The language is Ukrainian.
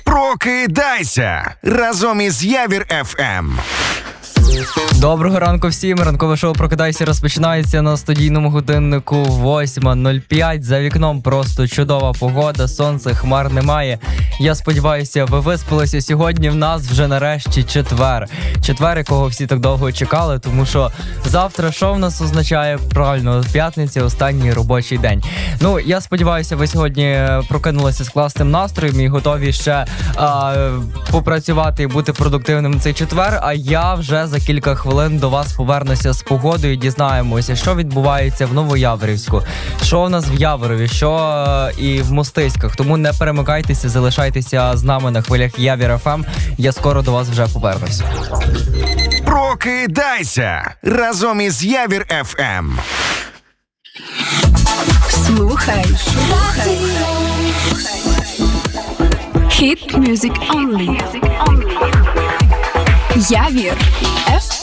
Прокидайся разом із Явір ФМ. Доброго ранку всім. Ранкове шоу «Прокидайся» розпочинається на студійному годиннику 8:05. За вікном просто чудова погода, сонце, хмар немає. Я сподіваюся, ви виспалися. Сьогодні в нас вже нарешті четвер. Четвер, якого всі так довго чекали, тому що завтра що в нас означає? Правильно, п'ятниця, останній робочий день. Ну, я сподіваюся, ви сьогодні прокинулися з класним настроєм і готові ще попрацювати і бути продуктивним цей четвер, а я вже за кілька хвилин до вас повернуся з погодою, дізнаємося, що відбувається в Новояворівську, що у нас в Яворові, що і в Мостиськах. Тому не перемикайтеся, залишайтеся з нами на хвилях Явір ФМ. Я скоро до вас вже повернусь. Прокидайся разом із Явір ФМ. Слухай. Hit music only. Явір ФМ.